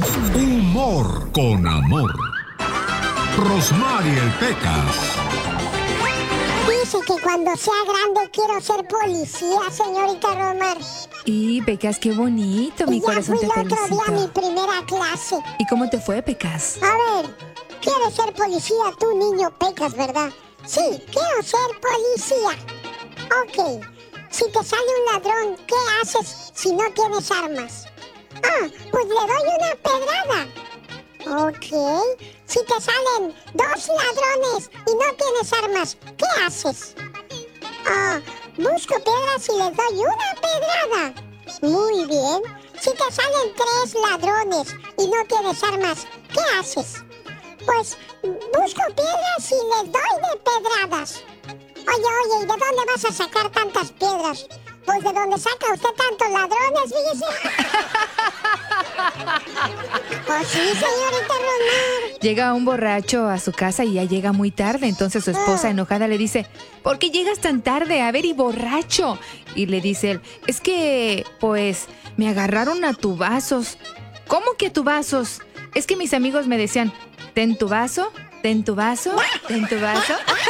Humor con amor. Rosmarie el Pecas. Dice que cuando sea grande quiero ser policía, señorita Rosmar. Y Pecas, qué bonito, mi corazón te felicito. Ya fui el otro día a mi primera clase. ¿Y cómo te fue, Pecas? A ver, ¿quieres ser policía tú, niño Pecas, verdad? Sí, quiero ser policía. Ok, si te sale un ladrón, ¿qué haces si no tienes armas? Ah, pues le doy una pedrada. Ok, si te salen 2 ladrones y no tienes armas, ¿qué haces? Ah, busco piedras y les doy una pedrada. Muy bien. Si te salen 3 ladrones y no tienes armas, ¿qué haces? Pues busco piedras y les doy de pedradas. Oye, ¿y de dónde vas a sacar tantas piedras? Pues de dónde saca usted tantos ladrones, fíjese. Pues sí, señorita Rosmar. Llega un borracho a su casa y ya llega muy tarde. Entonces su esposa enojada le dice: ¿por qué llegas tan tarde? A ver, y borracho. Y le dice él: es que, pues, me agarraron a tubazos. ¿Cómo que tubazos? Es que mis amigos me decían: ten tu vaso, ten tu vaso, ten tu vaso.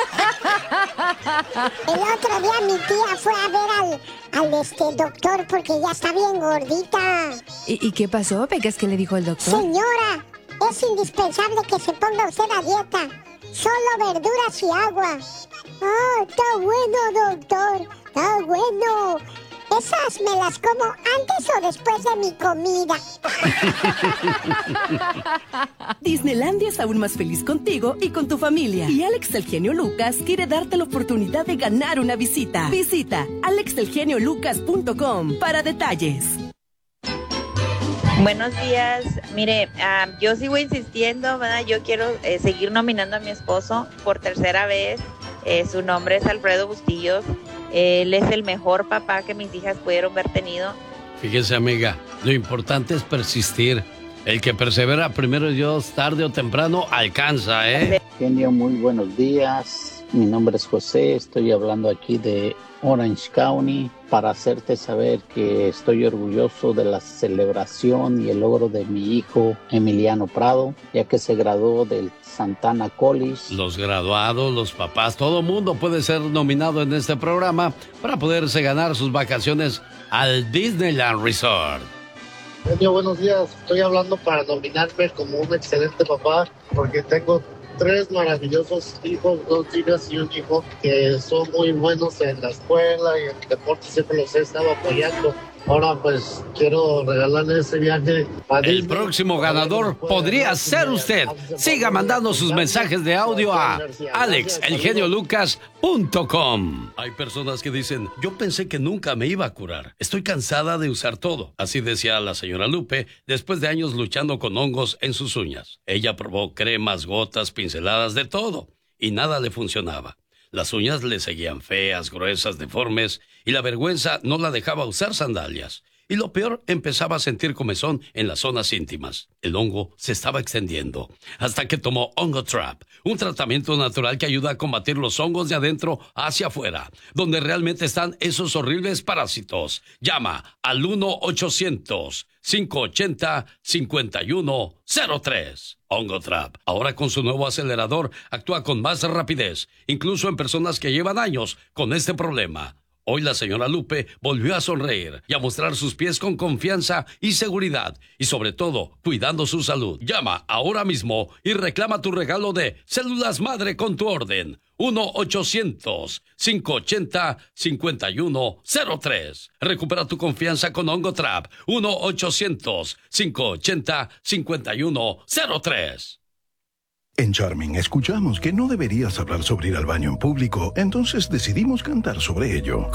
El otro día mi tía fue a ver al doctor porque ya está bien gordita. ¿Y qué pasó, Pecas? ¿Qué le dijo el doctor? Señora, es indispensable que se ponga usted a dieta. Solo verduras y agua. Ah, está bueno, doctor. Está bueno. ¿Esas me las como antes o después de mi comida? Disneylandia es aún más feliz contigo y con tu familia. Y Alex el Genio Lucas quiere darte la oportunidad de ganar una visita. Visita alexelgeniolucas.com para detalles. Buenos días. Mire, yo sigo insistiendo, ¿verdad? Yo quiero seguir nominando a mi esposo por 3ª vez. Su nombre es Alfredo Bustillos. Él es el mejor papá que mis hijas pudieron haber tenido. Fíjese, amiga, lo importante es persistir. El que persevera, primero Dios, tarde o temprano, alcanza, ¿eh? Genio, muy buenos días. Mi nombre es José, estoy hablando aquí de Orange County para hacerte saber que estoy orgulloso de la celebración y el logro de mi hijo Emiliano Prado, ya que se graduó del Santana College. Los graduados, los papás, todo mundo puede ser nominado en este programa para poderse ganar sus vacaciones al Disneyland Resort. Genio, buenos días. Estoy hablando para nominarme como un excelente papá porque tengo 3 maravillosos hijos, 2 hijas y un hijo que son muy buenos en la escuela y en el deporte, siempre los he estado apoyando. Ahora pues quiero regalarle ese viaje a Disney. El próximo ganador podría ser usted. Siga mandando sus mensajes de audio a alexelgeniolucas.com. Hay personas que dicen: yo pensé que nunca me iba a curar. Estoy cansada de usar todo. Así decía la señora Lupe después de años luchando con hongos en sus uñas. Ella probó cremas, gotas, pinceladas, de todo, y nada le funcionaba. Las uñas le seguían feas, gruesas, deformes, y la vergüenza no la dejaba usar sandalias. Y lo peor, empezaba a sentir comezón en las zonas íntimas. El hongo se estaba extendiendo, hasta que tomó Ongotrap, un tratamiento natural que ayuda a combatir los hongos de adentro hacia afuera, donde realmente están esos horribles parásitos. Llama al 1-800-580-5103. Ongotrap, ahora con su nuevo acelerador, actúa con más rapidez, incluso en personas que llevan años con este problema. Hoy la señora Lupe volvió a sonreír y a mostrar sus pies con confianza y seguridad, y sobre todo, cuidando su salud. Llama ahora mismo y reclama tu regalo de células madre con tu orden. 1-800-580-5103. Recupera tu confianza con Ongotrap. 1-800-580-5103. En Charming escuchamos que no deberías hablar sobre ir al baño en público, entonces decidimos cantar sobre ello.